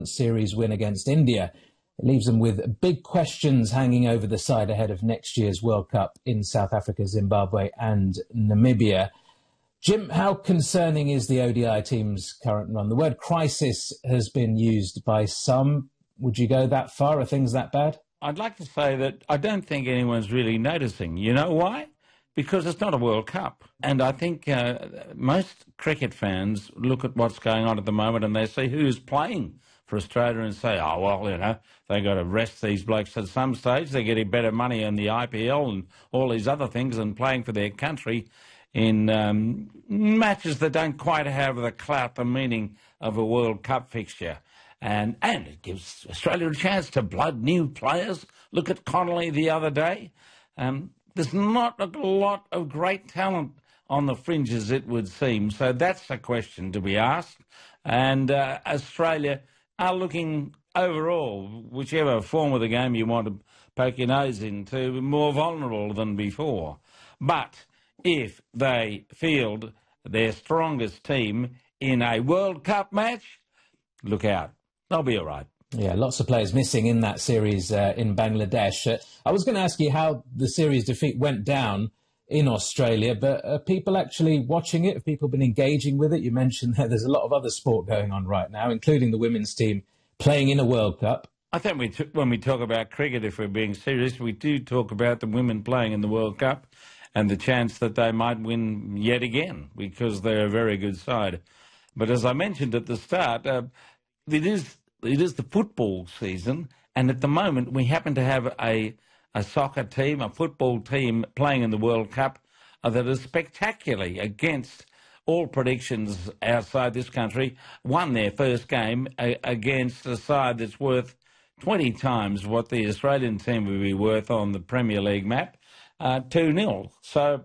series win against India. It leaves them with big questions hanging over the side ahead of next year's World Cup in South Africa, Zimbabwe and Namibia. Jim, how concerning is the ODI team's current run? The word crisis has been used by some. Would you go that far? Are things that bad? I'd like to say that I don't think anyone's really noticing. You know why? Because it's not a World Cup. And I think most cricket fans look at what's going on at the moment and they see who's playing for Australia and say, oh, well, you know, they got to rest these blokes at some stage. They're getting better money in the IPL and all these other things and playing for their country in matches that don't quite have the clout, the meaning of a World Cup fixture. And it gives Australia a chance to blood new players. Look at Connolly the other day. There's not a lot of great talent on the fringes, it would seem. So that's a question to be asked. And Australia are looking overall, whichever form of the game you want to poke your nose into, more vulnerable than before. But if they field their strongest team in a World Cup match, look out. They'll be all right. Yeah, lots of players missing in that series in Bangladesh. I was going to ask you how the series defeat went down in Australia, but are people actually watching it? Have people been engaging with it? You mentioned that there's a lot of other sport going on right now, including the women's team playing in a World Cup. I think when we talk about cricket, if we're being serious, we do talk about the women playing in the World Cup and the chance that they might win yet again because they're a very good side. But as I mentioned at the start, it is the football season, and at the moment we happen to have a soccer team, a football team playing in the World Cup that is spectacularly against all predictions outside this country, won their first game against a side that's worth 20 times what the Australian team would be worth on the Premier League map, 2-0. So,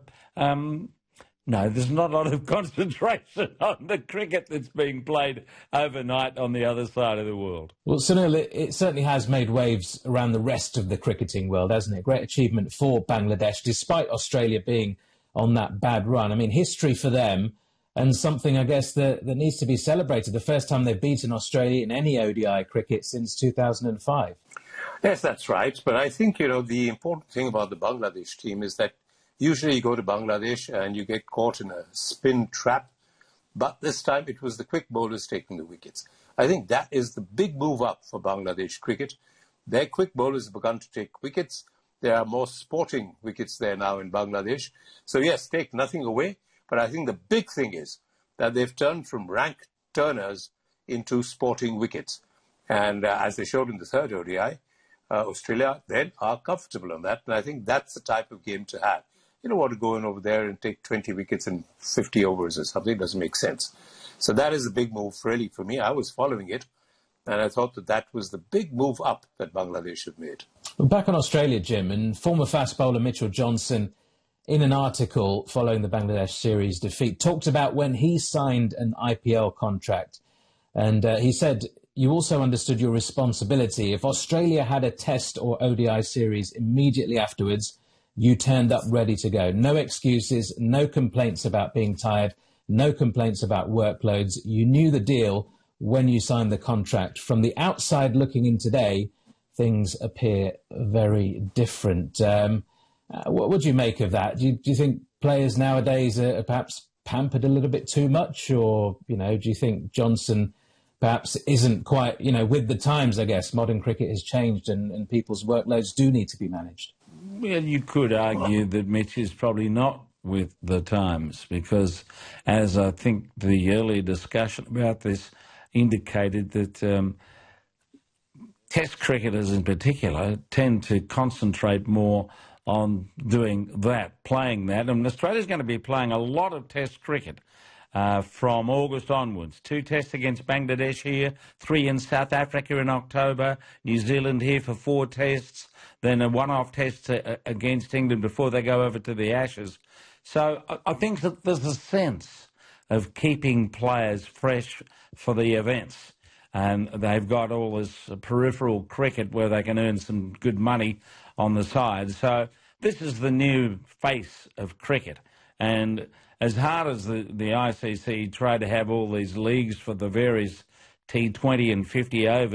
no, there's not a lot of concentration on the cricket that's being played overnight on the other side of the world. Well, Sunil, it certainly has made waves around the rest of the cricketing world, hasn't it? Great achievement for Bangladesh, despite Australia being on that bad run. I mean, history for them and something, I guess, that needs to be celebrated. The first time they've beaten Australia in any ODI cricket since 2005. Yes, that's right. But I think, you know, the important thing about the Bangladesh team is that usually you go to Bangladesh and you get caught in a spin trap. But this time it was the quick bowlers taking the wickets. I think that is the big move up for Bangladesh cricket. Their quick bowlers have begun to take wickets. There are more sporting wickets there now in Bangladesh. So, yes, take nothing away. But I think the big thing is that they've turned from rank turners into sporting wickets. And as they showed in the third ODI, Australia then are comfortable on that. And I think that's the type of game to have. You don't want to go in over there and take 20 wickets in 50 overs or something. It doesn't make sense. So that is a big move, really, for me. I was following it, and I thought that was the big move up that Bangladesh have made. Well, back on Australia, Jim, and former fast bowler Mitchell Johnson, in an article following the Bangladesh series defeat, talked about when he signed an IPL contract. And he said, you also understood your responsibility. If Australia had a test or ODI series immediately afterwards, you turned up ready to go. No excuses, no complaints about being tired, no complaints about workloads. You knew the deal when you signed the contract. From the outside looking in today, things appear very different. What would you make of that? Do you think players nowadays are perhaps pampered a little bit too much? Or, you know, do you think Johnson perhaps isn't quite, you know, with the times, I guess? Modern cricket has changed and people's workloads do need to be managed. Well, you could argue that Mitch is probably not with the times because, as I think the earlier discussion about this indicated, that Test cricketers in particular tend to concentrate more on doing that, playing that. And Australia's going to be playing a lot of Test cricket from August onwards. 2 tests against Bangladesh here, 3 in South Africa in October, New Zealand here for 4 tests, then a one-off test against England before they go over to the Ashes. So I think that there's a sense of keeping players fresh for the events. And they've got all this peripheral cricket where they can earn some good money on the side. So this is the new face of cricket. And as hard as the ICC try to have all these leagues for the various T20 and 50 overs.